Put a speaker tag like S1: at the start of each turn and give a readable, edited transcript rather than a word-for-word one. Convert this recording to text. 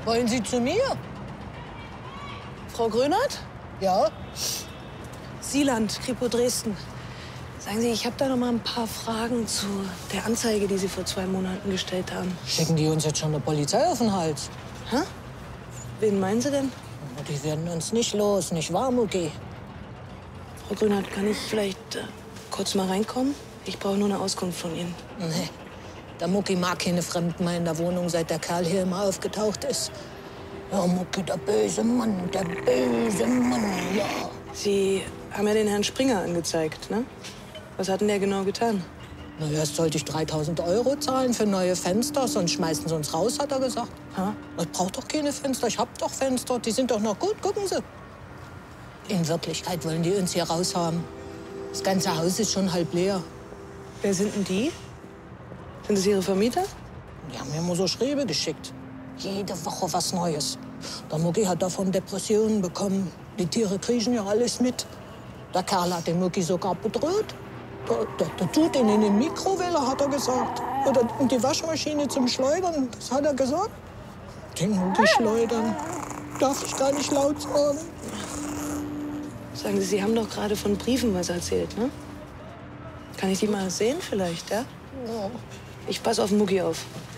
S1: Wollen Sie zu mir?
S2: Frau Grönert?
S1: Ja?
S2: Sieland, Kripo Dresden. Sagen Sie, ich habe da noch mal ein paar Fragen zu der Anzeige, die Sie vor 2 Monaten gestellt haben.
S1: Schicken die uns jetzt schon eine Polizei auf den Hals?
S2: Hä? Wen meinen Sie denn?
S1: Die werden uns nicht los, nicht wahr, Mucki?
S2: Frau Grönert, kann ich vielleicht kurz mal reinkommen? Ich brauche nur eine Auskunft von Ihnen.
S1: Nee, der Mucki mag keine Fremden mehr in der Wohnung, seit der Kerl hier immer aufgetaucht ist. Ja, Mucki, der böse Mann, ja.
S2: Sie haben ja den Herrn Springer angezeigt, ne? Was hat denn der genau getan?
S1: Na, erst sollte ich 3.000 € zahlen für neue Fenster, sonst schmeißen sie uns raus, hat er gesagt.
S2: Ha?
S1: Ich brauch doch keine Fenster, ich hab doch Fenster, die sind doch noch gut, gucken Sie. In Wirklichkeit wollen die uns hier raushaben. Das ganze Haus ist schon halb leer.
S2: Wer sind denn die? Sind das Ihre Vermieter?
S1: Die haben mir immer so Schreibe geschickt. Jede Woche was Neues. Der Mucki hat davon Depressionen bekommen. Die Tiere kriechen ja alles mit. Der Kerl hat den Mucki sogar bedroht. Der tut ihn in die Mikrowelle, hat er gesagt. Oder in die Waschmaschine zum Schleudern, das hat er gesagt. Den Mucki schleudern. Darf ich gar nicht laut sagen.
S2: Sagen Sie, Sie haben doch gerade von Briefen was erzählt, ne? Kann ich die mal sehen vielleicht, ja?
S1: Ja.
S2: Ich passe auf den Mucki auf.